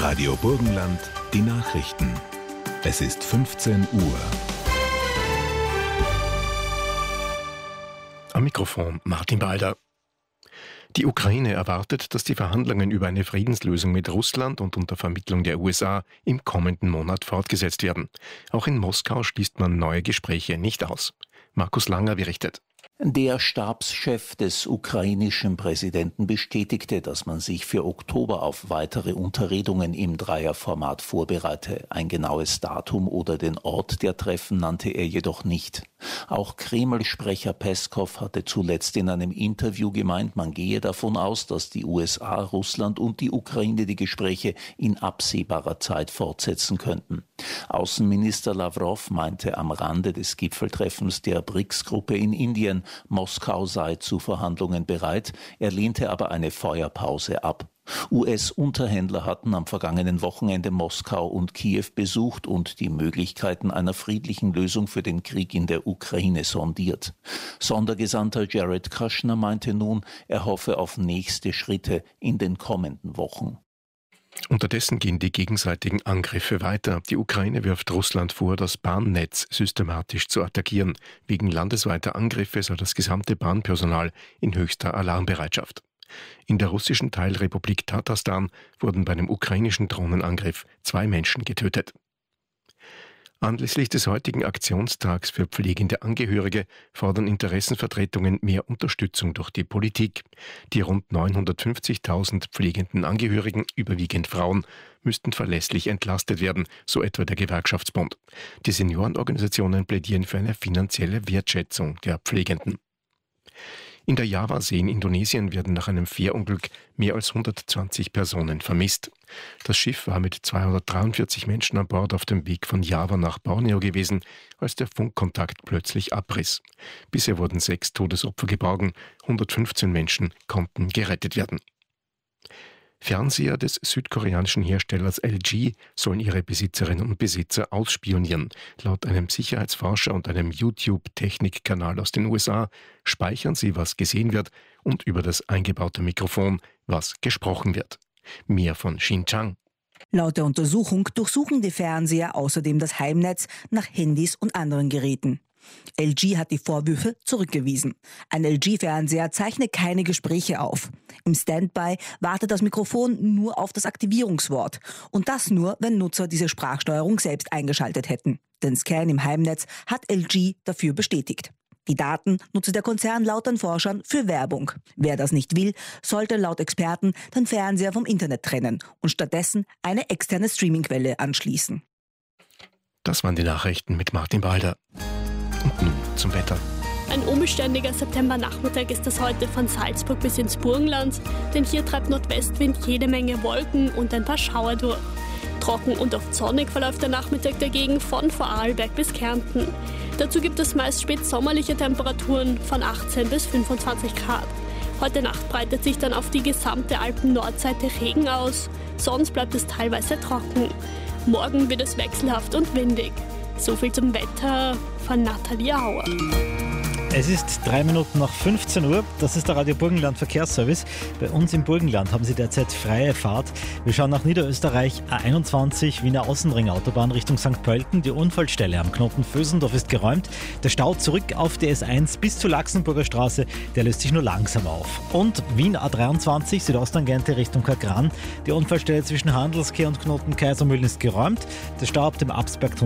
Radio Burgenland, die Nachrichten. Es ist 15 Uhr. Am Mikrofon Martin Balder. Die Ukraine erwartet, dass die Verhandlungen über eine Friedenslösung mit Russland und unter Vermittlung der USA im kommenden Monat fortgesetzt werden. Auch in Moskau schließt man neue Gespräche nicht aus. Markus Langer berichtet. Der Stabschef des ukrainischen Präsidenten bestätigte, dass man sich für Oktober auf weitere Unterredungen im Dreierformat vorbereite. Ein genaues Datum oder den Ort der Treffen nannte er jedoch nicht. Auch Kreml-Sprecher Peskow hatte zuletzt in einem Interview gemeint, man gehe davon aus, dass die USA, Russland und die Ukraine die Gespräche in absehbarer Zeit fortsetzen könnten. Außenminister Lavrov meinte am Rande des Gipfeltreffens der BRICS-Gruppe in Indien, Moskau sei zu Verhandlungen bereit, er lehnte aber eine Feuerpause ab. US-Unterhändler hatten am vergangenen Wochenende Moskau und Kiew besucht und die Möglichkeiten einer friedlichen Lösung für den Krieg in der Ukraine sondiert. Sondergesandter Jared Kushner meinte nun, er hoffe auf nächste Schritte in den kommenden Wochen. Unterdessen gehen die gegenseitigen Angriffe weiter. Die Ukraine wirft Russland vor, das Bahnnetz systematisch zu attackieren. Wegen landesweiter Angriffe sei das gesamte Bahnpersonal in höchster Alarmbereitschaft. In der russischen Teilrepublik Tatarstan wurden bei einem ukrainischen Drohnenangriff 2 Menschen getötet. Anlässlich des heutigen Aktionstags für pflegende Angehörige fordern Interessenvertretungen mehr Unterstützung durch die Politik. Die rund 950.000 pflegenden Angehörigen, überwiegend Frauen, müssten verlässlich entlastet werden, so etwa der Gewerkschaftsbund. Die Seniorenorganisationen plädieren für eine finanzielle Wertschätzung der Pflegenden. In der Javasee in Indonesien werden nach einem Fährunglück mehr als 120 Personen vermisst. Das Schiff war mit 243 Menschen an Bord auf dem Weg von Java nach Borneo gewesen, als der Funkkontakt plötzlich abriss. Bisher wurden 6 Todesopfer geborgen, 115 Menschen konnten gerettet werden. Fernseher des südkoreanischen Herstellers LG sollen ihre Besitzerinnen und Besitzer ausspionieren. Laut einem Sicherheitsforscher und einem YouTube-Technikkanal aus den USA speichern sie, was gesehen wird, und über das eingebaute Mikrofon, was gesprochen wird. Mehr von Xin Chang. Laut der Untersuchung durchsuchen die Fernseher außerdem das Heimnetz nach Handys und anderen Geräten. LG hat die Vorwürfe zurückgewiesen. Ein LG-Fernseher zeichnet keine Gespräche auf. Im Standby wartet das Mikrofon nur auf das Aktivierungswort. Und das nur, wenn Nutzer diese Sprachsteuerung selbst eingeschaltet hätten. Den Scan im Heimnetz hat LG dafür bestätigt. Die Daten nutze der Konzern laut den Forschern für Werbung. Wer das nicht will, sollte laut Experten den Fernseher vom Internet trennen und stattdessen eine externe Streamingquelle anschließen. Das waren die Nachrichten mit Martin Balder. Und nun zum Wetter. Ein unbeständiger Septembernachmittag ist es heute von Salzburg bis ins Burgenland, denn hier treibt Nordwestwind jede Menge Wolken und ein paar Schauer durch. Trocken und oft sonnig verläuft der Nachmittag dagegen von Vorarlberg bis Kärnten. Dazu gibt es meist spätsommerliche Temperaturen von 18 bis 25 Grad. Heute Nacht breitet sich dann auf die gesamte Alpen-Nordseite Regen aus, sonst bleibt es teilweise trocken. Morgen wird es wechselhaft und windig. So viel zum Wetter von Nathalie Auer. Es ist 3 Minuten nach 15 Uhr. Das ist der Radio Burgenland Verkehrsservice. Bei uns im Burgenland haben Sie derzeit freie Fahrt. Wir schauen nach Niederösterreich, A21, Wiener Außenring-Autobahn Richtung St. Pölten. Die Unfallstelle am Knoten Vösendorf ist geräumt. Der Stau zurück auf die S1 bis zur Laxenburger Straße, der löst sich nur langsam auf. Und Wien A23, Südosttangente Richtung Kagran. Die Unfallstelle zwischen Handelskehr und Knoten Kaisermühlen ist geräumt. Der Stau ab dem Absbergtunnel